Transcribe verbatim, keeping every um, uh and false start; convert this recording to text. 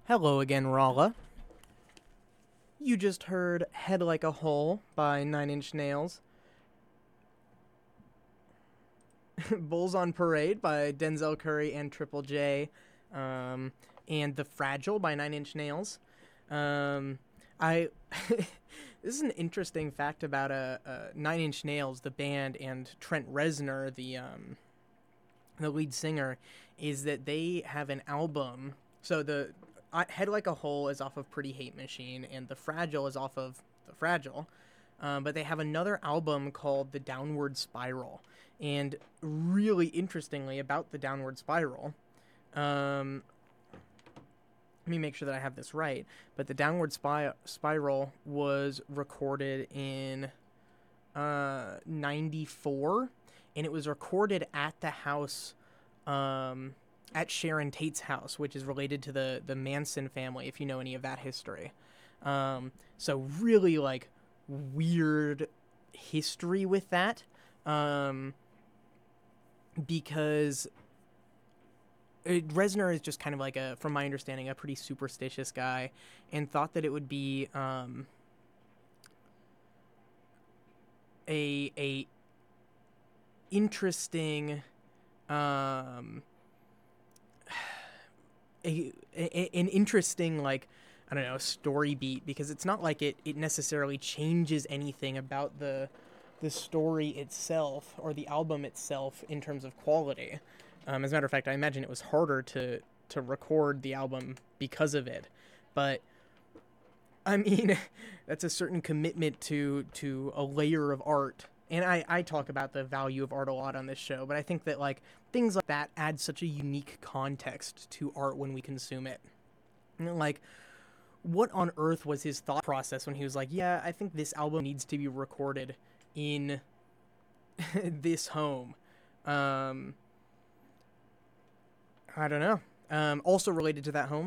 Hello again, Rala. You just heard Head Like a Hole by Nine Inch Nails. Bulls on Parade by Denzel Curry and Triple J. Um, and The Fragile by Nine Inch Nails. Um, I This is an interesting fact about uh, uh, Nine Inch Nails, the band, and Trent Reznor, the um, the lead singer, is that they have an album. So the uh, Head Like a Hole is off of Pretty Hate Machine, and The Fragile is off of The Fragile. Um, but they have another album called The Downward Spiral. And really interestingly about The Downward Spiral, um, let me make sure that I have this right, but The Downward Spy- Spiral was recorded in uh, ninety-four, and it was recorded at the house, um, at Sharon Tate's house, which is related to the, the Manson family, if you know any of that history. Um, so really, like, weird history with that, um, because it, Reznor is just kind of like a, from my understanding, a pretty superstitious guy, and thought that it would be um, a a interesting um, a, a an interesting like I don't know story beat, because it's not like it it necessarily changes anything about the the story itself or the album itself in terms of quality. Um, as a matter of fact, I imagine it was harder to to record the album because of it. But I mean, that's a certain commitment to to a layer of art. And I, I talk about the value of art a lot on this show, but I think that like things like that add such a unique context to art when we consume it. You know, like, what on earth was his thought process when he was like, yeah, I think this album needs to be recorded in this home? Um, I don't know. Um, also related to that home,